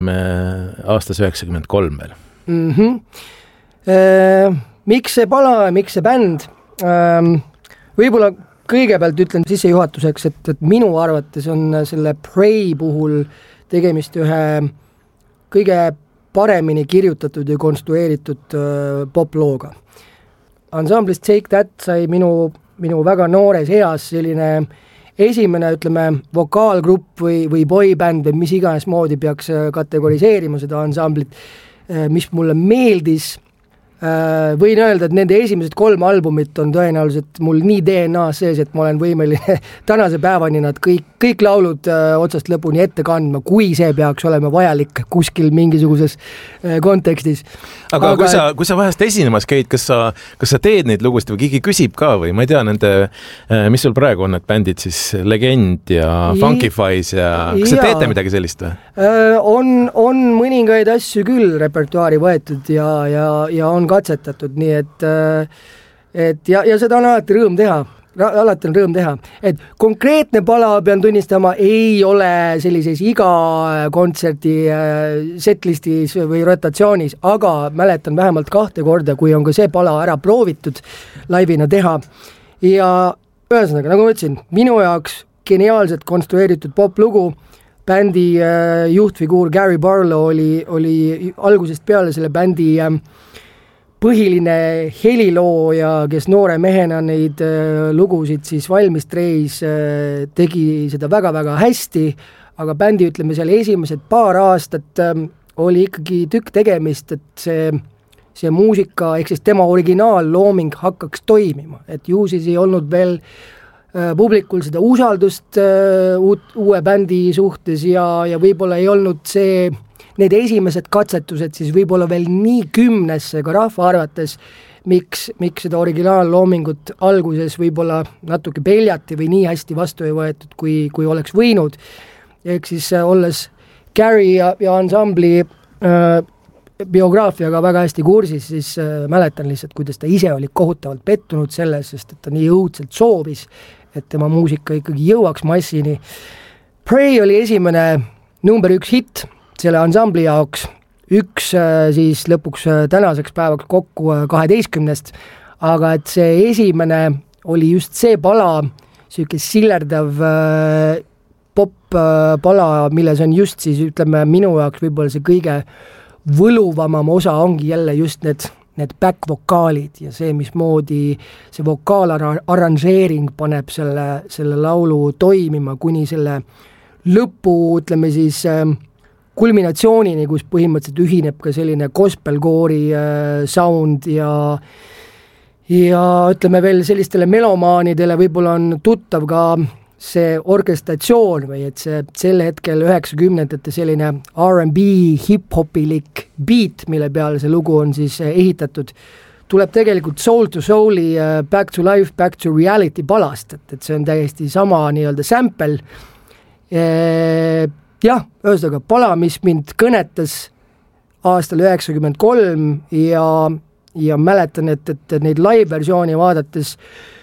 me aastas 93 veel. Miks see pala ja miks see bänd? Võib-olla kõigepealt ütlen sissejuhatuseks, et minu arvates on selle Prey puhul tegemist ühe kõige paremini kirjutatud ja konstrueeritud poplooga. Ensemblist Take That sai minu väga noores eas selline esimene, ütleme, vokaalgrupp või boybänd või mis iganes moodi peaks kategoriseerima seda ensemblit, mis mulle meeldis. Võin öelda, et nende esimesed 3 albumit on tõenäoliselt mul nii DNA sees, et ma olen võimeline tänase päevani nad kõik laulud otsast lõpuni ette kandma, kui see peaks olema vajalik kuskil mingisuguses kontekstis. Aga kui sa vahest esinemas käid, kas sa teed neid lugusid või keegi küsib ka või ma ei tea mis sul praegu on need bändid siis Legend ja Funkifies ja kas sa teete midagi sellist või? On mõningaid asju küll repertuaari võetud ja on katsetatud, nii et seda on alati rõõm teha. Et konkreetne pala, pean tunnistama, ei ole sellises iga kontserti setlistis või rotatsioonis, aga mäletan vähemalt 2 korda, kui on ka see pala ära proovitud laivina teha. Ja ühesõnaga, nagu ma ütlesin, minu jaoks geniaalselt konstrueeritud poplugu, bändi juhtfiguur Gary Barlow oli algusest peale selle bändi põhiline helilooja, kes noore mehena neid lugusid siis valmis treis, tegi seda väga-väga hästi, aga bändi, ütleme, seal esimesed paar aastat oli ikkagi tükk tegemist, et see muusika, ehk siis tema originaallooming hakkaks toimima, et ju siis ei olnud veel publikul seda usaldust uue bändi suhtes ja võib-olla ei olnud need esimesed katsetused siis võib-olla veel nii kümnesse ka rahva arvates, miks seda originaalloomingut alguses võib-olla natuke peljati või nii hästi vastu ei võetud, kui oleks võinud. Ehk siis olles Gary ja ensembli biograafiaga väga hästi kursis, siis mäletan lihtsalt, kuidas ta ise oli kohutavalt pettunud selles, sest et ta nii õudselt soovis, et tema muusika ikkagi jõuaks massini. Prey oli esimene number 1 hitt selle ensembli jaoks, üks siis lõpuks tänaseks päevaks kokku 12, aga et see esimene oli just see pala, selline sillerdav pop-pala, milles on just siis, ütleme, minu jaoks võib-olla see kõige võluvamam osa ongi jälle just need back-vokaalid ja see, mismoodi see vokaalarranžeering paneb selle laulu toimima kuni selle lõpu, ütleme siis kulminatsioonini, kus põhimõtteliselt ühineb ka selline gospelkoori sound ja ütleme veel sellistele melomaanidele võib-olla on tuttav ka see orkestratsioon või et see sel hetkel 90-ndate selline R&B hip-hopilik beat, mille peale see lugu on siis ehitatud, tuleb tegelikult Soul to Souli Back to Life, Back to Reality palast, et see on täiesti sama nii-öelda sample. Jah, ühesõnaga pala, mis mind kõnetas aastal 93 ja mäletan, et neid live-versiooni vaadates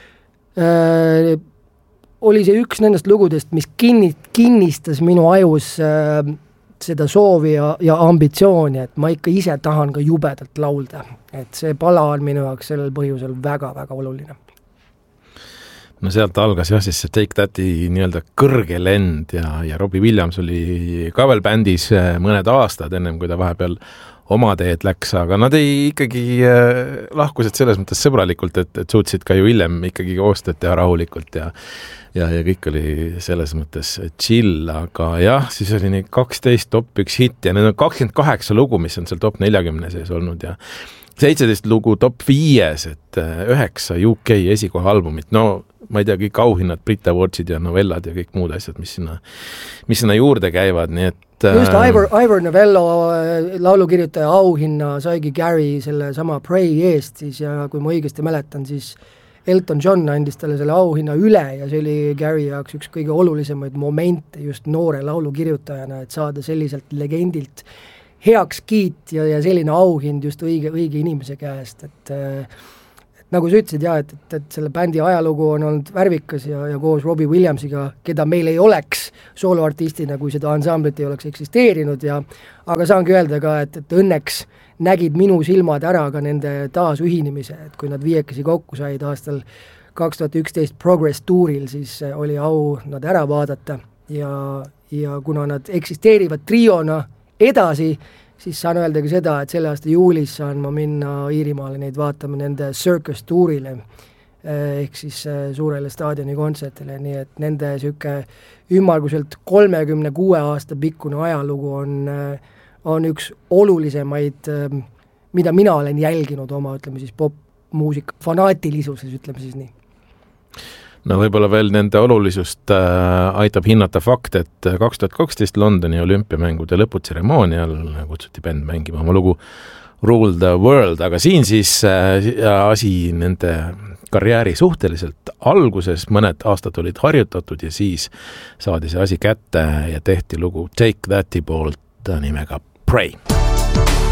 oli see üks nendest lugudest, mis kinnistas minu ajus seda soovi ja ambitsiooni, et ma ikka ise tahan ka jubedalt laulda. Et see pala on minu jaoks sellel põhjusel väga-väga oluline. No sealt algas jah, siis see Take That'i nii-öelda kõrge lend ja Robbie Williams oli ka veel bändis mõned aastad ennem, kui ta vahepeal oma teed läks, aga nad ikkagi lahkusid selles mõttes sõbralikult, et suutsid ka ju hiljem ikkagi koostööd teha rahulikult ja kõik oli selles mõttes chill, aga jah, siis oli neid 12 top 1 hitt ja need on 28 lugu, mis on seal top 40 sees olnud ja 17 lugu top 5, et 9 UK esikoha albumit, no ma ei tea, kõik auhinnad, Brit Awardsid ja novellad ja kõik muud asjad, mis sinna juurde käivad, nii et just Ivor Novello laulukirjutaja auhinna saigi Gary selle sama Prey eest siis ja kui ma õigesti mäletan, siis Elton John andis talle selle auhinna üle ja see oli Gary jaoks üks kõige olulisemaid momente just noore laulukirjutajana, et saada selliselt legendilt heaks kiit ja selline auhind just õige inimese käest, et nagu sa ütlesid jah, et selle bändi ajalugu on olnud värvikas ja koos Robbie Williamsiga, keda meil ei oleks sooloartistina, kui seda ansamblit ei oleks eksisteerinud aga saangi öelda ka, et õnneks nägid minu silmad ära ka nende taasühinemise, et kui nad viiekesi kokku said aastal 2011 Progress Touril, siis oli au nad ära vaadata ja kuna nad eksisteerivad triona edasi, siis saan öelda ka seda, et selle aasta juulis saan ma minna Iirimaale neid vaatama nende Circus Tourile, ehk siis suurele staadioni kontsertile, nii et nende siuke ümmarguselt 36 aasta pikkune ajalugu on üks olulisemaid, mida mina olen jälginud oma, ütleme siis popmuusika fanaatilisuses, ütleme siis nii. No võib-olla veel nende olulisust aitab hinnata fakt, et 2012 Londoni olümpiamängude lõputseremoonial kutsuti bänd mängima oma lugu Rule the World, aga siin siis asi nende karjääri suhteliselt alguses, mõned aastad olid harjutatud ja siis saadi see asi kätte ja tehti lugu Take That'i poolt nimega Pray.